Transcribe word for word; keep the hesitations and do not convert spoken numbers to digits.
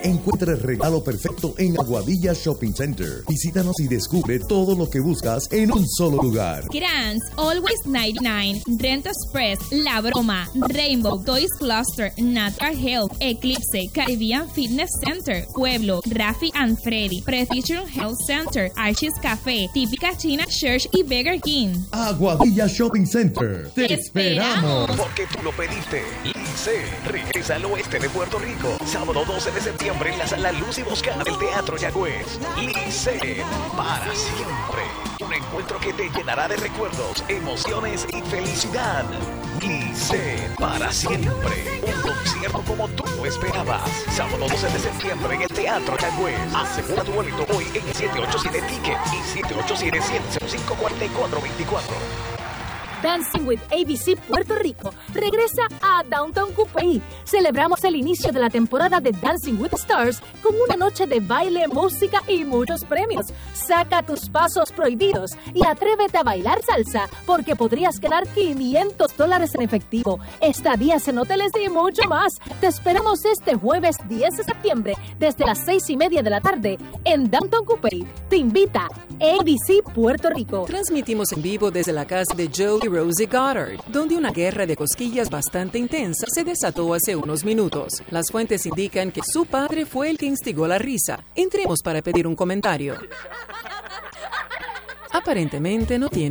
Encuentra el regalo perfecto en Aguadilla Shopping Center. Visítanos y descubre todo lo que buscas en un solo lugar. Grants, Always noventa y nueve, Rent Express, La Broma, Rainbow, Toys Cluster, Natural Health, Eclipse, Caribbean Fitness Center, Pueblo, Rafi and Freddy, Precision Health Center, Archie's Café, Típica China Church y Burger King. Aguadilla Shopping Center. ¡Te, ¡Te esperamos! Porque tú lo pediste. Lice regresa al oeste de Puerto Rico. Sábado doce de septiembre en la Sala Luz y Bosca del Teatro Yagüez. Lice para siempre. Un encuentro que te llenará de recuerdos, emociones y felicidad. Lice para siempre. Un concierto como tú lo esperabas. Sábado doce de septiembre en el Teatro Yagüez. Asegura tu boleto hoy en siete ocho siete Ticket y siete ocho siete, siete cero cinco, cuatro cuatro dos cuatro. Dancing with A B C Puerto Rico regresa a Downtown Coupé. Celebramos el inicio de la temporada de Dancing with Stars con una noche de baile, música y muchos premios. Saca tus pasos prohibidos y atrévete a bailar salsa porque podrías ganar quinientos dólares en efectivo, estadías en hoteles y mucho más. Te esperamos este jueves diez de septiembre desde las seis y media de la tarde en Downtown Coupé. Te invita A B C Puerto Rico. Transmitimos en vivo desde la casa de Joe y Rosie Goddard, donde una guerra de cosquillas bastante intensa se desató hace unos minutos. Las fuentes indican que su padre fue el que instigó la risa. Entremos para pedir un comentario. Aparentemente no tiene